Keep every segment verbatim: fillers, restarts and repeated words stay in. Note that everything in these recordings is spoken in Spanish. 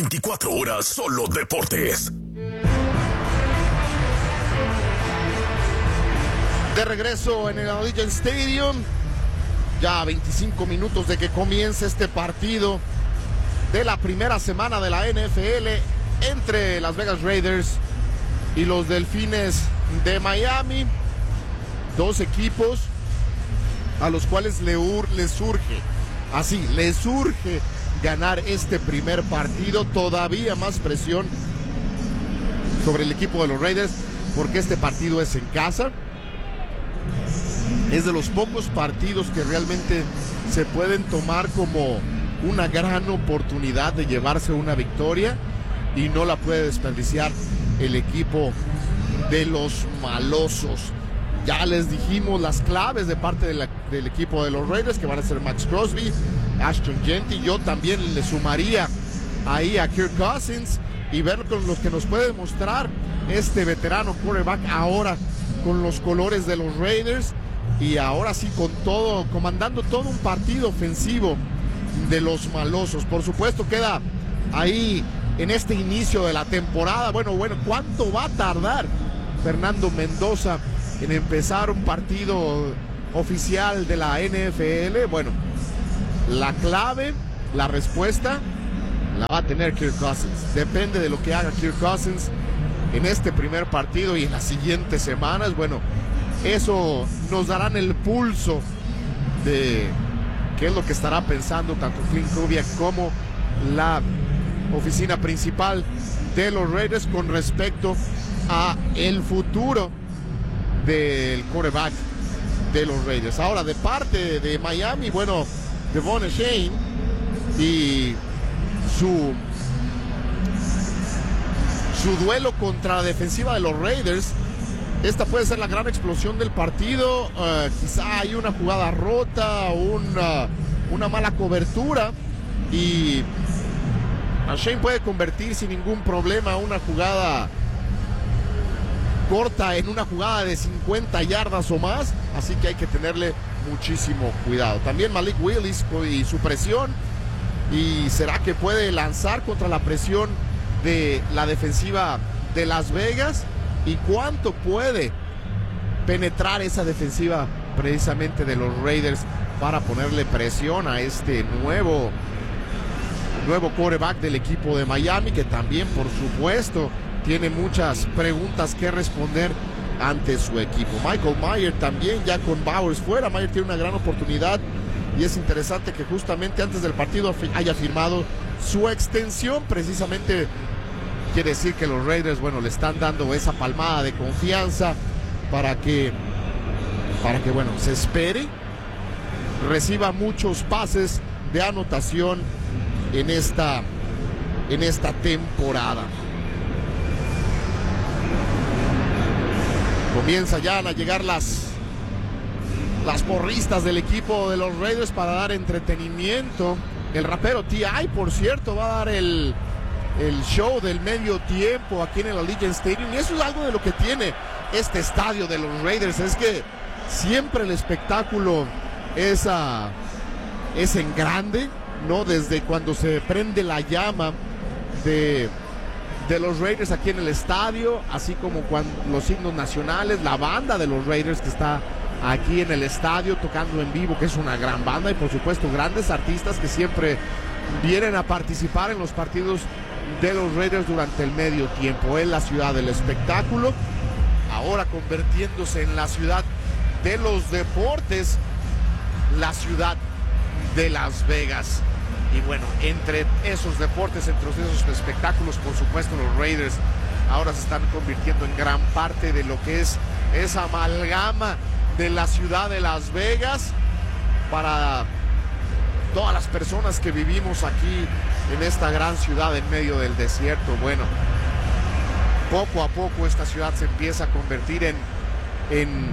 veinticuatro horas solo deportes. De regreso en el Allegiant Stadium, ya a veinticinco minutos de que comience este partido de la primera semana de la N F L entre Las Vegas Raiders y los Delfines de Miami. Dos equipos a los cuales le ur- les surge, así, les surge ganar este primer partido. Todavía más presión sobre el equipo de los Raiders porque este partido es en casa. Es de los pocos partidos que realmente se pueden tomar como una gran oportunidad de llevarse una victoria y no la puede desperdiciar el equipo de los malosos. Ya les dijimos las claves de parte de la, del equipo de los Raiders, que van a ser Max Crosby, Ashton Jeanty. Yo también le sumaría ahí a Kirk Cousins y ver con los que nos puede mostrar este veterano quarterback ahora con los colores de los Raiders y ahora sí con todo, comandando todo un partido ofensivo de los malosos. Por supuesto queda ahí en este inicio de la temporada, bueno, bueno, ¿cuánto va a tardar Fernando Mendoza en empezar un partido oficial de la N F L? Bueno, la clave, la respuesta la va a tener Kirk Cousins. Depende de lo que haga Kirk Cousins en este primer partido y en las siguientes semanas. Bueno, eso nos darán el pulso de qué es lo que estará pensando tanto Clint Kubiak como la oficina principal de los Raiders con respecto a el futuro del quarterback de los Raiders. Ahora, de parte de Miami, bueno, Devon Achane y su su duelo contra la defensiva de los Raiders. Esta puede ser la gran explosión del partido. Uh, quizá hay una jugada rota, una, una mala cobertura y Achane puede convertir sin ningún problema una jugada corta en una jugada de cincuenta yardas o más, así que hay que tenerle muchísimo cuidado. También Malik Willis y su presión, y será que puede lanzar contra la presión de la defensiva de Las Vegas y cuánto puede penetrar esa defensiva precisamente de los Raiders para ponerle presión a este nuevo nuevo quarterback del equipo de Miami, que también por supuesto tiene muchas preguntas que responder ante su equipo. Michael Mayer también, ya con Bowers fuera, Mayer tiene una gran oportunidad y es interesante que justamente antes del partido haya firmado su extensión. Precisamente quiere decir que los Raiders, bueno, le están dando esa palmada de confianza para que, para que bueno, se espere, reciba muchos pases de anotación en esta, en esta temporada. Comienza ya a llegar las, las porristas del equipo de los Raiders para dar entretenimiento. El rapero T I, por cierto, va a dar el, el show del medio tiempo aquí en el Allegiant Stadium. Y eso es algo de lo que tiene este estadio de los Raiders. Es que siempre el espectáculo es, a, es en grande, ¿no? Desde cuando se prende la llama de... de los Raiders aquí en el estadio, así como cuando los himnos nacionales, la banda de los Raiders que está aquí en el estadio tocando en vivo, que es una gran banda, y por supuesto grandes artistas que siempre vienen a participar en los partidos de los Raiders durante el medio tiempo. Es la ciudad del espectáculo, ahora convirtiéndose en la ciudad de los deportes, la ciudad de Las Vegas. Y bueno, entre esos deportes, entre esos espectáculos, por supuesto los Raiders ahora se están convirtiendo en gran parte de lo que es esa amalgama de la ciudad de Las Vegas para todas las personas que vivimos aquí en esta gran ciudad en medio del desierto. Bueno, poco a poco esta ciudad se empieza a convertir en, en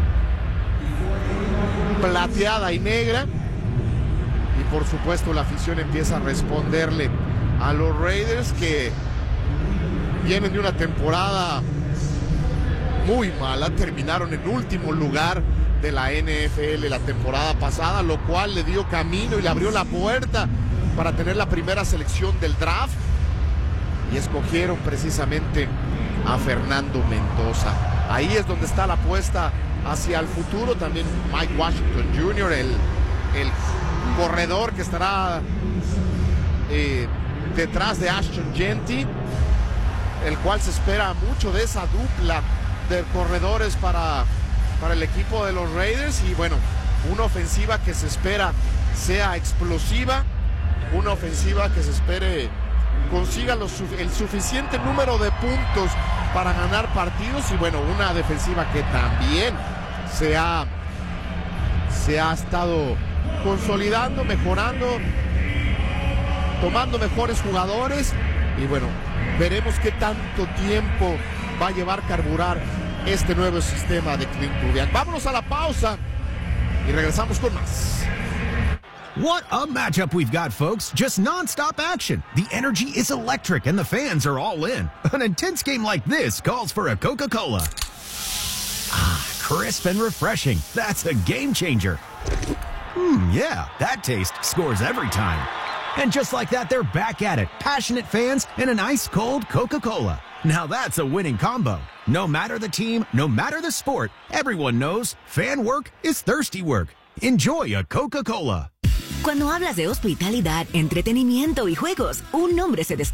plateada y negra. Y por supuesto la afición empieza a responderle a los Raiders, que vienen de una temporada muy mala. Terminaron en último lugar de la N F L la temporada pasada, lo cual le dio camino y le abrió la puerta para tener la primera selección del draft. escogieron precisamente a Fernando Mendoza. Ahí es donde está la apuesta hacia el futuro. También Mike Washington junior, el, el corredor que estará eh, detrás de Ashton Jeanty, el cual se espera mucho de esa dupla de corredores para, para el equipo de los Raiders. Y bueno, una ofensiva que se espera sea explosiva, una ofensiva que se espere consiga los, el suficiente número de puntos para ganar partidos, y bueno, una defensiva que también se ha, se ha estado consolidando, mejorando, tomando mejores jugadores, y bueno, veremos qué tanto tiempo va a llevar carburar este nuevo sistema de Clint Kubiak. Vámonos a la pausa y regresamos con más. What a matchup we've got, folks. Just non-stop action. The energy is electric and the fans are all in. An intense game like this calls for a Coca-Cola. Ah, crisp and refreshing. That's a game changer. Hmm, yeah, that taste scores every time. And just like that, they're back at it. Passionate fans and an ice-cold Coca-Cola. Now that's a winning combo. No matter the team, no matter the sport, everyone knows fan work is thirsty work. Enjoy a Coca-Cola. Cuando hablas de hospitalidad, entretenimiento y juegos, un nombre se destaca.